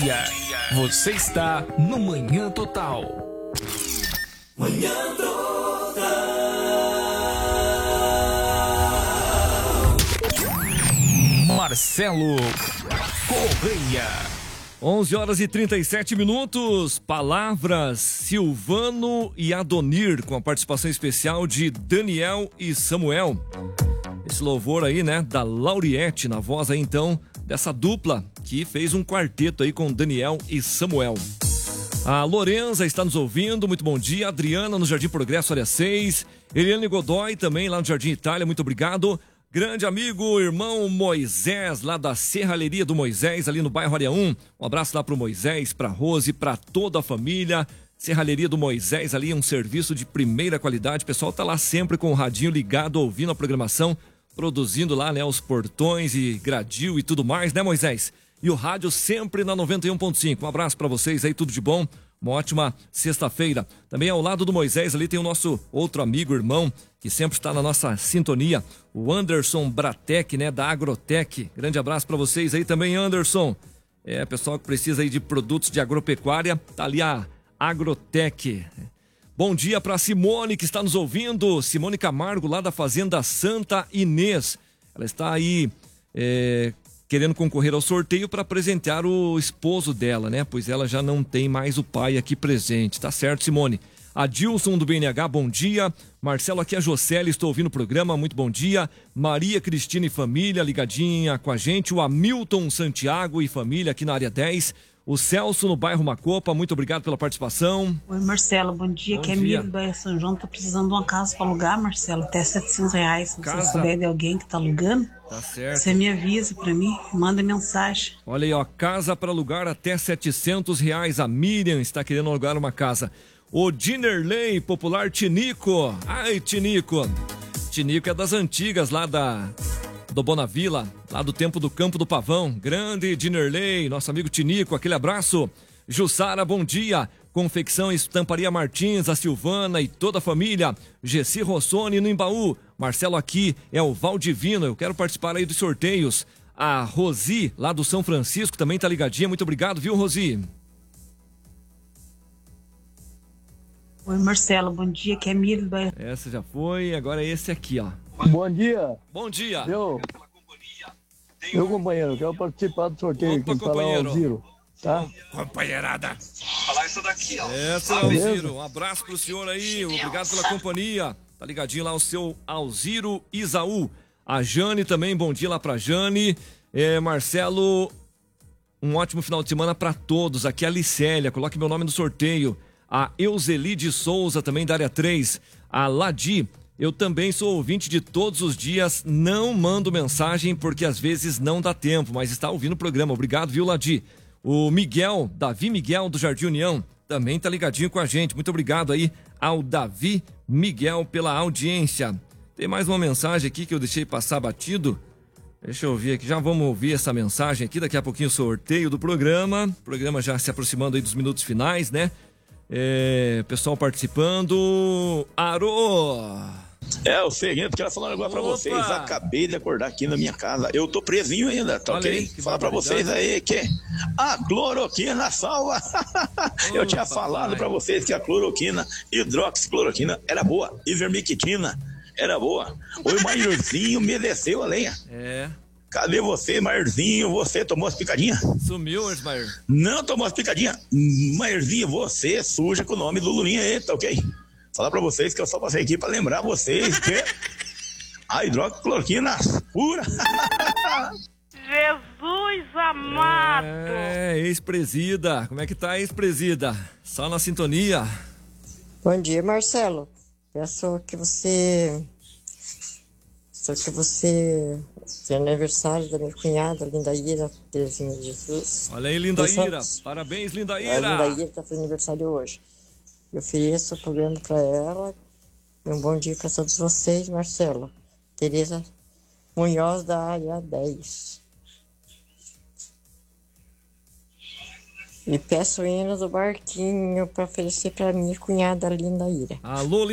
dia. Você está no Manhã Total. Manhã Total. Marcelo Correia. 11h37. Palavras Silvano e Adonir, com a participação especial de Daniel e Samuel. Esse louvor aí, né, da Lauriette, na voz aí então dessa dupla que fez um quarteto aí com Daniel e Samuel. A Lorenza está nos ouvindo, muito bom dia. Adriana no Jardim Progresso, área 6. Eliane Godoy também lá no Jardim Itália, muito obrigado. Grande amigo, irmão Moisés, lá da Serralheria do Moisés, ali no bairro Área 1. Um abraço lá pro Moisés, pra Rose, pra toda a família. Serralheria do Moisés, ali um serviço de primeira qualidade. O pessoal tá lá sempre com o radinho ligado, ouvindo a programação, produzindo lá, né, os portões e gradil e tudo mais, né, Moisés? E o rádio sempre na 91.5. Um abraço pra vocês aí, tudo de bom. Uma ótima sexta-feira. Também ao lado do Moisés ali tem o nosso outro amigo, irmão, que sempre está na nossa sintonia, o Anderson Bratec, né, da Agrotec. Grande abraço para vocês aí também, Anderson. Pessoal que precisa aí de produtos de agropecuária, tá ali a Agrotec. Bom dia para Simone, que está nos ouvindo. Simone Camargo, lá da Fazenda Santa Inês. Ela está aí querendo concorrer ao sorteio para presentear o esposo dela, né? Pois ela já não tem mais o pai aqui presente. Tá certo, Simone? Adilson do BNH, bom dia. Marcelo, aqui é a Jocely, estou ouvindo o programa, muito bom dia. Maria Cristina e família ligadinha com a gente. O Hamilton Santiago e família aqui na área 10. O Celso no bairro Macopa, muito obrigado pela participação. Oi, Marcelo, bom dia. Bom que é dia. Miriam do bairro São João, tô precisando de uma casa para alugar, Marcelo, até R$700. Se você souber de alguém que tá alugando, Tá certo. você me avisa para mim, manda mensagem. Olha aí, ó, casa para alugar até R$700. A Miriam está querendo alugar uma casa. O Dinerley, popular Tinico. Ai, Tinico. Tinico é das antigas lá do Bonavila, lá do tempo do Campo do Pavão. Grande Dinerley, nosso amigo Tinico, aquele abraço. Jussara, bom dia. Confecção Estamparia Martins, a Silvana e toda a família. Gessi Rossoni no Embaú. Marcelo, aqui é o Valdivino, eu quero participar aí dos sorteios. A Rosi, lá do São Francisco, também tá ligadinha. Muito obrigado, viu, Rosi? Oi, Marcelo, bom dia. Que é Miriam do bairro. Essa já foi, agora é esse aqui, ó. Bom dia. Bom dia. Meu companheiro, quero participar do sorteio. Opa, aqui, falar ao Ziro, tá? Companheirada. Falar isso daqui, ó. Essa é o Alziro. Um abraço pro senhor aí. Obrigado pela companhia. Tá ligadinho lá o seu Alziro Isaú. A Jane também, bom dia lá pra Jane. Marcelo, um ótimo final de semana pra todos. Aqui é a Licélia, coloque meu nome no sorteio. A Euseli de Souza, também da área 3. A Ladi, eu também sou ouvinte de todos os dias. Não mando mensagem porque às vezes não dá tempo, mas está ouvindo o programa. Obrigado, viu, Ladi? O Miguel, Davi Miguel do Jardim União, também tá ligadinho com a gente. Muito obrigado aí ao Davi Miguel pela audiência. Tem mais uma mensagem aqui que eu deixei passar batido. Deixa eu ver aqui, já vamos ouvir essa mensagem aqui. Daqui a pouquinho o sorteio do programa. O programa já se aproximando aí dos minutos finais, né? Pessoal participando. Arô! É o seguinte, quero falar um negócio pra vocês. Acabei de acordar aqui na minha casa. Eu tô presinho ainda, tá ok? Falar pra vocês aí que a cloroquina salva. Eu tinha falado pra vocês que a cloroquina, hidroxicloroquina era boa. Ivermectina era boa. O Mairzinho me desceu a lenha. Cadê você, Mairzinho? Você tomou as picadinhas? Sumiu, Ismael. Não tomou as picadinhas? Mairzinho, você suja com o nome do Lulinha aí, tá ok? Falar pra vocês que eu só passei aqui pra lembrar vocês que a hidroxicloroquina pura. Jesus amado! Ex-presida. Como é que tá, ex-presida? Só na sintonia. Bom dia, Marcelo. Peço que você... Tem aniversário da minha cunhada, Lindaíra Terezinha de Jesus. Olha aí, Lindaíra. Parabéns, Lindaíra. A Lindaíra está fazendo aniversário hoje. Eu ofereço o programa para ela. E um bom dia para todos vocês, Marcelo. Tereza Munhoz, da área 10. E peço o hino do barquinho para oferecer para minha cunhada, Lindaíra. Alô,